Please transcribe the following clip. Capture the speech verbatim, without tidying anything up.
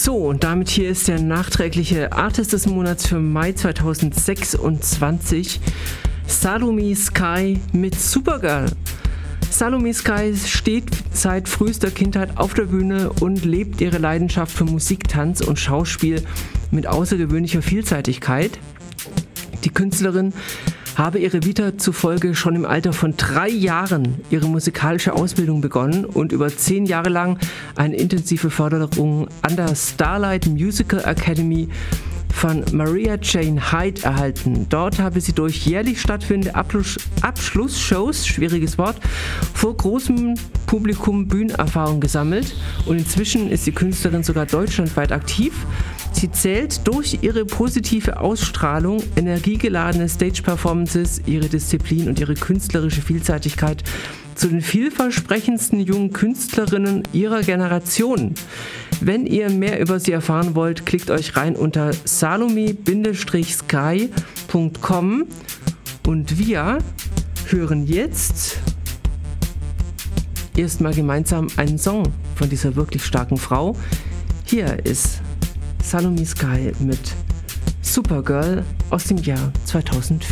So, und damit hier ist der nachträgliche Artist des Monats für Mai zweitausendsechsundzwanzig, Salome Sky mit Supergirl. Salome Sky steht seit frühester Kindheit auf der Bühne und lebt ihre Leidenschaft für Musik, Tanz und Schauspiel mit außergewöhnlicher Vielseitigkeit. Die Künstlerin habe ihre Vita zufolge schon im Alter von drei Jahren ihre musikalische Ausbildung begonnen und über zehn Jahre lang eine intensive Förderung an der Starlight Musical Academy von Maria Jane Hyde erhalten. Dort habe sie durch jährlich stattfindende Abschluss- Abschlussshows, schwieriges Wort, vor großem Publikum Bühnenerfahrung gesammelt und inzwischen ist die Künstlerin sogar deutschlandweit aktiv. Sie zählt durch ihre positive Ausstrahlung, energiegeladene Stage-Performances, ihre Disziplin und ihre künstlerische Vielseitigkeit zu den vielversprechendsten jungen Künstlerinnen ihrer Generation. Wenn ihr mehr über sie erfahren wollt, klickt euch rein unter salome Sky punkt com und wir hören jetzt erstmal gemeinsam einen Song von dieser wirklich starken Frau. Hier ist Salome Sky mit Supergirl aus dem Jahr zweitausendvier.